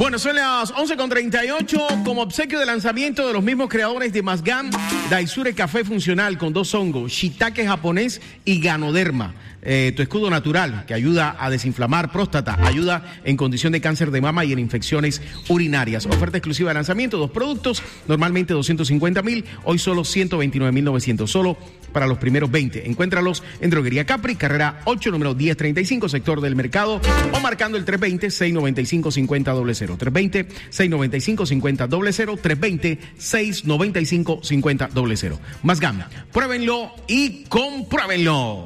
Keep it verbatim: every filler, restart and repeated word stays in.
Bueno, son las once con treinta y ocho. Como obsequio de lanzamiento de los mismos creadores de Mazgam, Daisure Café Funcional con dos hongos, shiitake japonés y ganoderma. Eh, tu escudo natural que ayuda a desinflamar próstata, ayuda en condición de cáncer de mama y en infecciones urinarias. Oferta exclusiva de lanzamiento, dos productos, normalmente doscientos cincuenta mil, hoy solo ciento veintinueve mil novecientos, solo para los primeros veinte. Encuéntralos en Droguería Capri, carrera ocho, número diez treinta y cinco, sector del mercado, o marcando el tres veinte, seiscientos noventa y cinco, cincuenta cero cero. tres veinte, seiscientos noventa y cinco, cincuenta cero cero. tres veinte, seiscientos noventa y cinco, cincuenta cero cero. Mazgam, pruébenlo y compruébenlo.